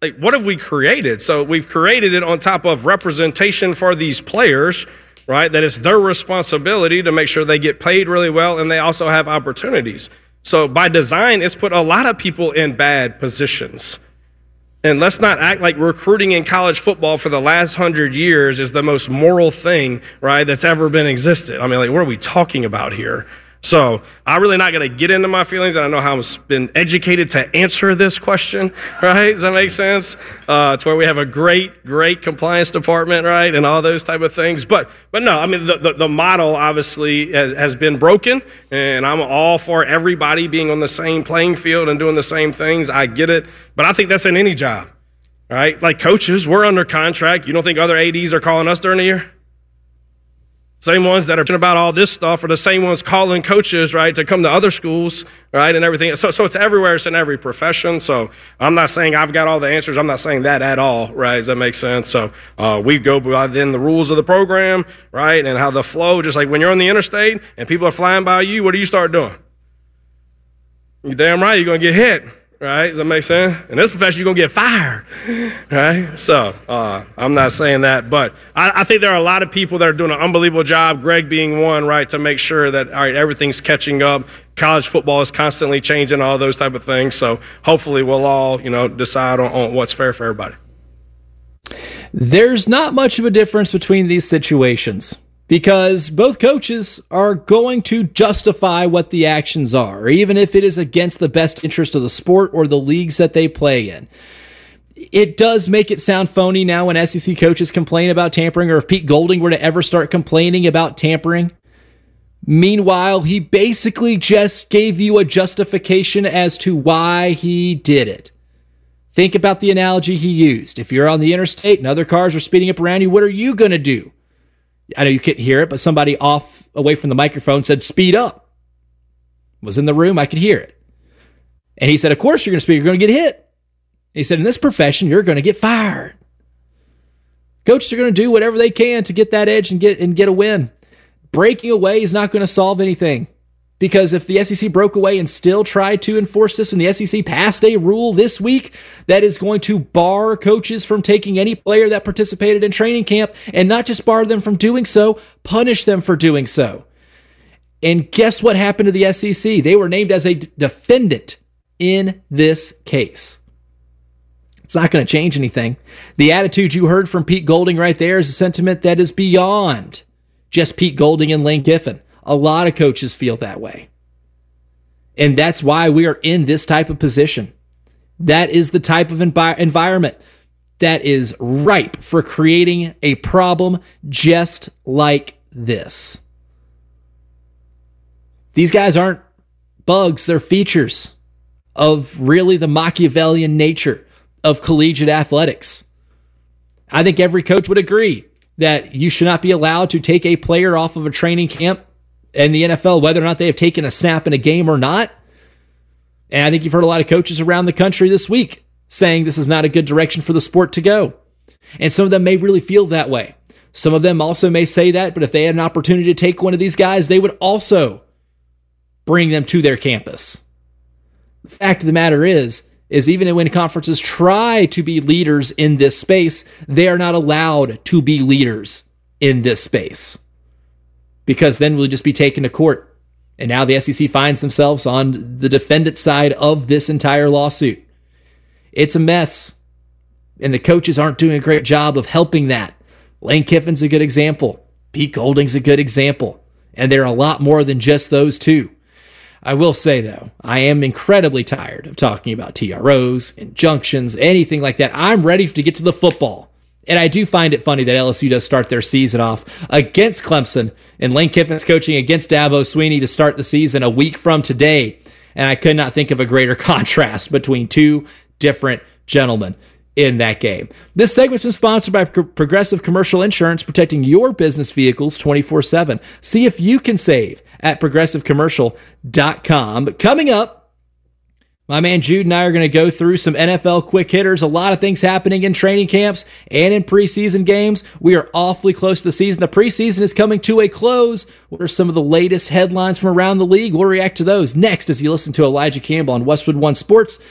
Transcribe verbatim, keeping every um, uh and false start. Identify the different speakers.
Speaker 1: like, what have we created? So we've created it on top of representation for these players, right? That it's their responsibility to make sure they get paid really well and they also have opportunities. So by design, it's put a lot of people in bad positions. And let's not act like recruiting in college football for the last hundred years is the most moral thing, right, that's ever been existed. I mean, like, what are we talking about here? So I'm really not going to get into my feelings, and I know how I've been educated to answer this question, right? Does that make sense? Uh, to where we have a great, great compliance department, right, and all those type of things. But but no, I mean, the, the, the model obviously has, has been broken, and I'm all for everybody being on the same playing field and doing the same things. I get it. But I think that's in any job, right? Like coaches, we're under contract. You don't think other A Ds are calling us during the year? Same ones that are about all this stuff are the same ones calling coaches, right, to come to other schools, right, and everything. So, so it's everywhere. It's in every profession. So I'm not saying I've got all the answers. I'm not saying that at all, right? Does that make sense? So uh, we go by then the rules of the program, right, and how the flow, just like when you're on the interstate and people are flying by you, what do you start doing? You're damn right you're going to get hit. Right? Does that make sense? In this profession, you're going to get fired. Right? So uh, I'm not saying that, but I, I think there are a lot of people that are doing an unbelievable job, Greg being one, right, to make sure that, all right, everything's catching up. College football is constantly changing, all those type of things. So hopefully we'll all, you know, decide on, on what's fair for everybody.
Speaker 2: There's not much of a difference between these situations, because both coaches are going to justify what the actions are, even if it is against the best interest of the sport or the leagues that they play in. It does make it sound phony now when S E C coaches complain about tampering, or if Pete Golding were to ever start complaining about tampering. Meanwhile, he basically just gave you a justification as to why he did it. Think about the analogy he used. If you're on the interstate and other cars are speeding up around you, what are you going to do? I know you couldn't hear it, but somebody off away from the microphone said, speed up. Was in the room, I could hear it. And he said, of course you're going to speed, you're going to get hit. He said, in this profession, you're going to get fired. Coaches are going to do whatever they can to get that edge and get and get a win. Breaking away is not going to solve anything. Because if the S E C broke away and still tried to enforce this, and the S E C passed a rule this week that is going to bar coaches from taking any player that participated in training camp, and not just bar them from doing so, punish them for doing so. And guess what happened to the S E C? They were named as a d- defendant in this case. It's not going to change anything. The attitude you heard from Pete Golding right there is a sentiment that is beyond just Pete Golding and Lane Kiffin. A lot of coaches feel that way. And that's why we are in this type of position. That is the type of envi- environment that is ripe for creating a problem just like this. These guys aren't bugs, they're features of really the Machiavellian nature of collegiate athletics. I think every coach would agree that you should not be allowed to take a player off of a training camp in the N F L, whether or not they have taken a snap in a game or not. And I think you've heard a lot of coaches around the country this week saying this is not a good direction for the sport to go. And some of them may really feel that way. Some of them also may say that, but if they had an opportunity to take one of these guys, they would also bring them to their campus. The fact of the matter is, is even when conferences try to be leaders in this space, they are not allowed to be leaders in this space. Because then we'll just be taken to court. And now the S E C finds themselves on the defendant side of this entire lawsuit. It's a mess. And the coaches aren't doing a great job of helping that. Lane Kiffin's a good example. Pete Golding's a good example. And there are a lot more than just those two. I will say, though, I am incredibly tired of talking about T R Os, injunctions, anything like that. I'm ready to get to the football. And I do find it funny that L S U does start their season off against Clemson, and Lane Kiffin's coaching against Dabo Swinney to start the season a week from today. And I could not think of a greater contrast between two different gentlemen in that game. This segment's been sponsored by Progressive Commercial Insurance, protecting your business vehicles twenty-four seven. See if you can save at progressive commercial dot com. But coming up, my man Jude and I are going to go through some N F L quick hitters. A lot of things happening in training camps and in preseason games. We are awfully close to the season. The preseason is coming to a close. What are some of the latest headlines from around the league? We'll react to those next as you listen to Elijah Campbell on Westwood One Sports